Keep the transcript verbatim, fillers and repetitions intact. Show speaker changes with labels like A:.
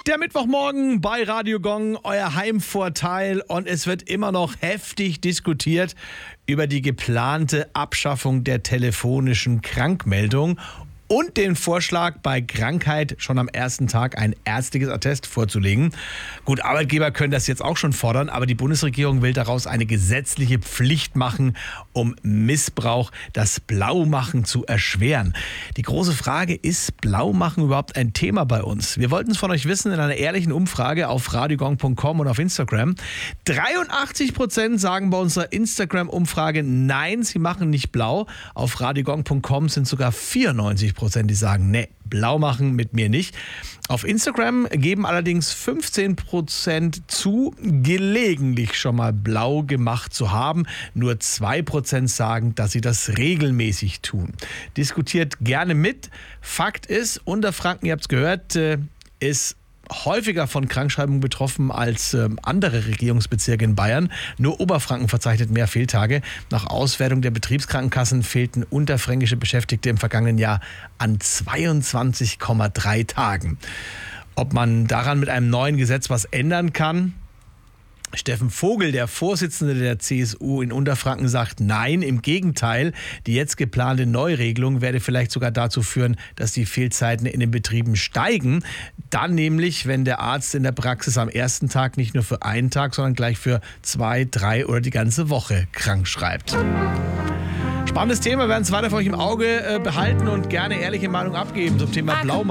A: Der Mittwochmorgen bei Radio Gong, euer Heimvorteil, und es wird immer noch heftig diskutiert über die geplante Abschaffung der telefonischen Krankmeldung und den Vorschlag, bei Krankheit schon am ersten Tag ein ärztliches Attest vorzulegen. Gut, Arbeitgeber können das jetzt auch schon fordern, aber die Bundesregierung will daraus eine gesetzliche Pflicht machen, um Missbrauch, das Blaumachen zu erschweren. Die große Frage, ist Blaumachen überhaupt ein Thema bei uns? Wir wollten es von euch wissen in einer ehrlichen Umfrage auf radiogong punkt com und auf Instagram. dreiundachtzig Prozent sagen bei unserer Instagram-Umfrage, nein, sie machen nicht blau. Auf radiogong punkt com sind sogar vierundneunzig Prozent, die sagen, nee, blau machen mit mir nicht. Auf Instagram geben allerdings fünfzehn Prozent zu, gelegentlich schon mal blau gemacht zu haben. Nur zwei Prozent sagen, dass sie das regelmäßig tun. Diskutiert gerne mit. Fakt ist, Unterfranken, ihr habt es gehört, ist häufiger von Krankschreibung betroffen als äh, andere Regierungsbezirke in Bayern. Nur Oberfranken verzeichnet mehr Fehltage. Nach Auswertung der Betriebskrankenkassen fehlten unterfränkische Beschäftigte im vergangenen Jahr an zweiundzwanzig Komma drei Tagen. Ob man daran mit einem neuen Gesetz was ändern kann? Steffen Vogel, der Vorsitzende der C S U in Unterfranken, sagt nein, im Gegenteil. Die jetzt geplante Neuregelung werde vielleicht sogar dazu führen, dass die Fehlzeiten in den Betrieben steigen. Dann nämlich, wenn der Arzt in der Praxis am ersten Tag nicht nur für einen Tag, sondern gleich für zwei, drei oder die ganze Woche krank schreibt. Spannendes Thema, wir werden es weiter für euch im Auge behalten und gerne ehrliche Meinung abgeben zum Thema Blaumachen.